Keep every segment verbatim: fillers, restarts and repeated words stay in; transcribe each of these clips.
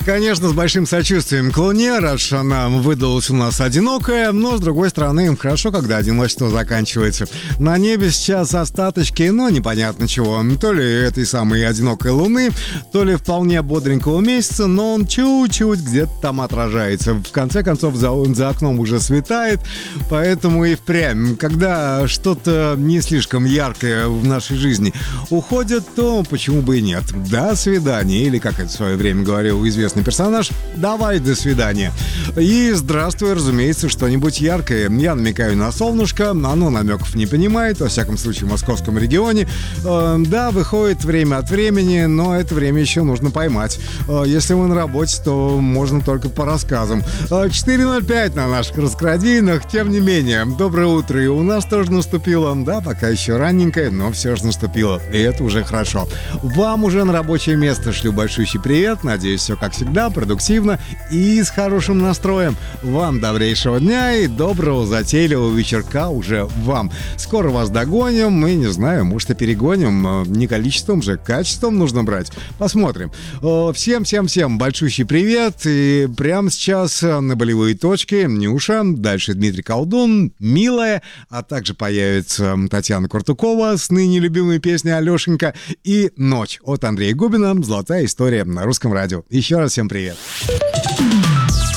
Конечно, с большим сочувствием к Луне, раз уж она выдалась у нас одинокая, но, с другой стороны, хорошо, когда одиночество заканчивается. На небе сейчас остаточки, но непонятно чего. То ли этой самой одинокой Луны, то ли вполне бодренького месяца, но он чуть-чуть где-то там отражается. В конце концов, за, за окном уже светает, поэтому и впрямь, когда что-то не слишком яркое в нашей жизни уходит, то почему бы и нет. До свидания, или, как это в свое время говорил известный персонаж, давай до свидания. И здравствуй, разумеется, что-нибудь яркое. Я намекаю на солнышко, оно намеков не понимает, во всяком случае в московском регионе. Э, да, выходит время от времени, но это время еще нужно поймать. Э, если вы на работе, то можно только по рассказам. Э, четыре ноль пять на наших раскрадийных, тем не менее, доброе утро, и у нас тоже наступило. Да, пока еще ранненькое, но все же наступило, и это уже хорошо. Вам уже на рабочее место шлю большущий привет, надеюсь, все как всегда, продуктивно и с хорошим настроем. Вам добрейшего дня и доброго затейливого вечерка уже вам. Скоро вас догоним, мы не знаю, может и перегоним. Не количеством же, качеством нужно брать. Посмотрим. Всем-всем-всем большущий привет. И прямо сейчас на болевые точки Нюша, дальше Дмитрий Колдун, Милая, а также появится Татьяна Куртукова с ныне любимой песней «Алешенька» и «Ночь» от Андрея Губина. Золотая история на Русском радио. Еще раз всем привет.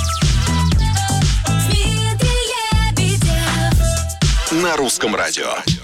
На Русском радио.